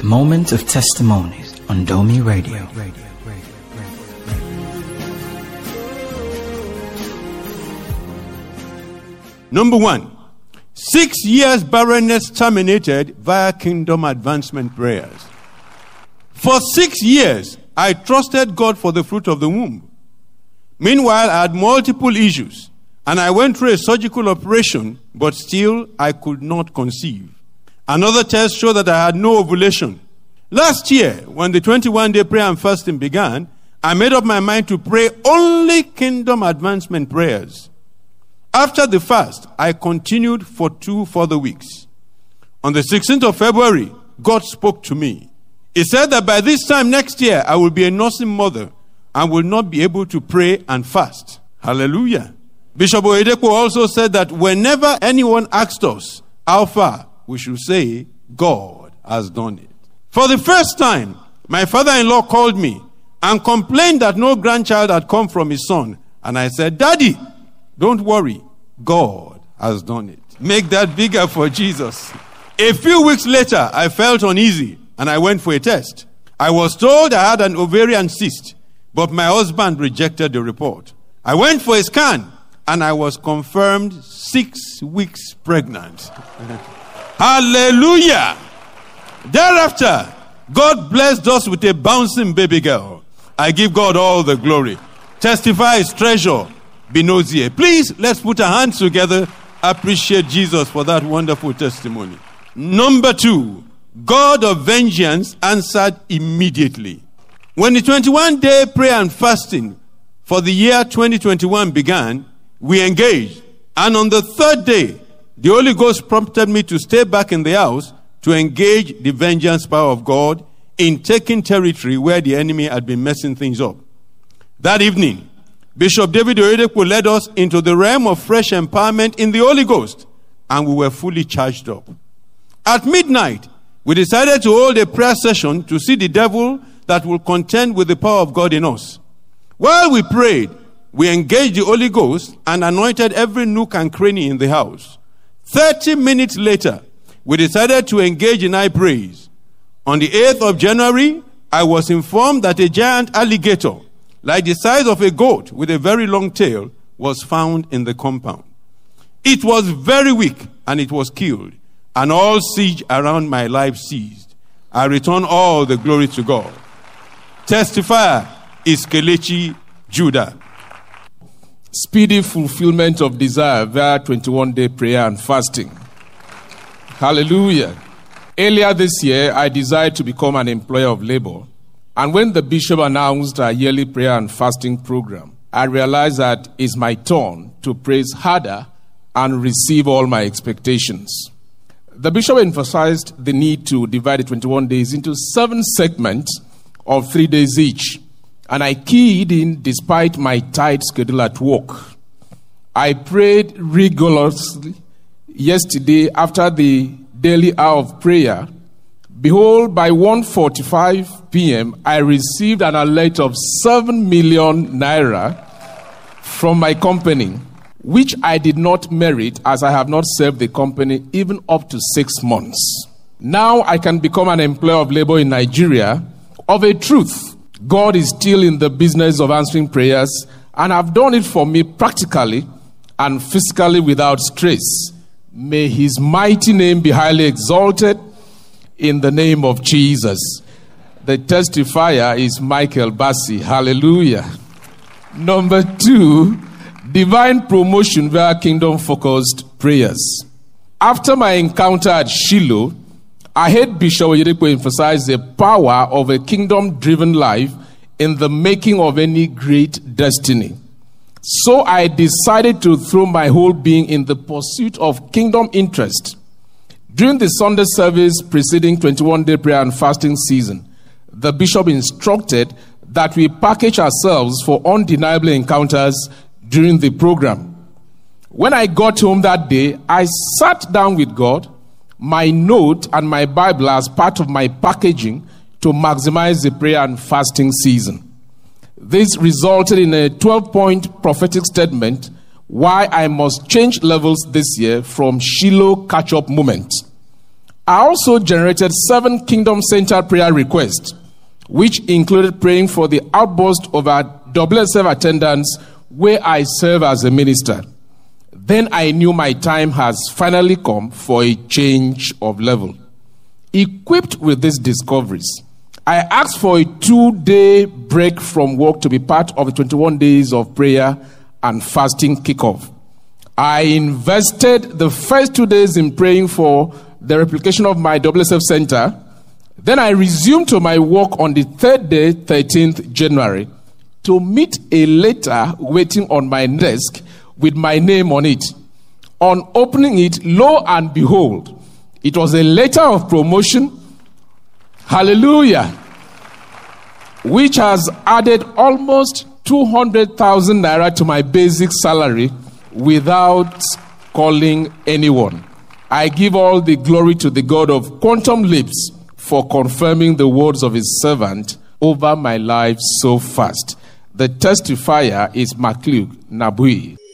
Moment of Testimonies on Domi Radio. Number 1, 6 years barrenness terminated via kingdom advancement prayers. For 6 years, I trusted God for the fruit of the womb. Meanwhile, I had multiple issues, and I went through a surgical operation, but still I could not conceive. Another test showed that I had no ovulation. Last year, when the 21-day prayer and fasting began, I made up my mind to pray only kingdom advancement prayers. After the fast, I continued for 2 further weeks. On the 16th of February, God spoke to me. He said that by this time next year, I will be a nursing mother and will not be able to pray and fast. Hallelujah. Bishop Oyedepo also said that whenever anyone asked us how far, we should say, God has done it. For the first time, my father-in-law called me and complained that no grandchild had come from his son. And I said, Daddy, don't worry, God has done it. Make that bigger for Jesus. A few weeks later, I felt uneasy and I went for a test. I was told I had an ovarian cyst, but my husband rejected the report. I went for a scan and I was confirmed 6 weeks pregnant. Hallelujah! Thereafter, God blessed us with a bouncing baby girl. I give God all the glory. Testify His treasure. Binozie. Please, let's put our hands together. Appreciate Jesus for that wonderful testimony. Number 2, God of vengeance answered immediately. When the 21-day prayer and fasting for the year 2021 began, we engaged. And on the 3rd day, the Holy Ghost prompted me to stay back in the house to engage the vengeance power of God in taking territory where the enemy had been messing things up. That evening, Bishop David Oyedepo led us into the realm of fresh empowerment in the Holy Ghost, and we were fully charged up. At midnight, we decided to hold a prayer session to see the devil that will contend with the power of God in us. While we prayed, we engaged the Holy Ghost and anointed every nook and cranny in the house. 30 minutes later, we decided to engage in high praise. On the 8th of January, I was informed that a giant alligator, like the size of a goat with a very long tail, was found in the compound. It was very weak and it was killed, and all siege around my life ceased. I return all the glory to God. Testifier is Kelechi Judah. Speedy fulfillment of desire via 21-day prayer and fasting. Hallelujah. Earlier this year, I desired to become an employer of labor. And when the bishop announced our yearly prayer and fasting program, I realized that it's my turn to praise harder and receive all my expectations. The bishop emphasized the need to divide the 21 days into 7 segments of 3 days each. And I keyed in despite my tight schedule at work. I prayed rigorously yesterday after the daily hour of prayer. Behold, by 1:45 p.m., I received an alert of 7 million naira from my company, which I did not merit as I have not served the company even up to 6 months. Now I can become an employer of labor in Nigeria. Of a truth, God is still in the business of answering prayers and have done it for me practically and physically without stress. May His mighty name be highly exalted in the name of Jesus. The testifier is Michael Bassi. Hallelujah. Number 2, divine promotion via kingdom-focused prayers. After my encounter at Shiloh, I heard Bishop Oyedepo emphasize the power of a kingdom-driven life in the making of any great destiny. So I decided to throw my whole being in the pursuit of kingdom interest. During the Sunday service preceding 21-day prayer and fasting season, the bishop instructed that we package ourselves for undeniable encounters during the program. When I got home that day, I sat down with God, my note and my Bible as part of my packaging to maximize the prayer and fasting season. This resulted in a 12-point prophetic statement why I must change levels this year from Shiloh catch-up moment. I also generated 7 Kingdom Center prayer requests, which included praying for the outburst of our WSF attendance where I serve as a minister. Then I knew my time has finally come for a change of level. Equipped with these discoveries, I asked for a 2-day break from work to be part of the 21 days of prayer and fasting kickoff. I invested the first 2 days in praying for the replication of my WSF center. Then I resumed to my work on the 3rd day, 13th January, to meet a letter waiting on my desk with my name on it. On opening it, lo and behold, it was a letter of promotion. Hallelujah. Which has added almost 200,000 naira to my basic salary without calling anyone. I give all the glory to the God of Quantum Leaps for confirming the words of his servant over my life so fast. The testifier is McLuke Nabui.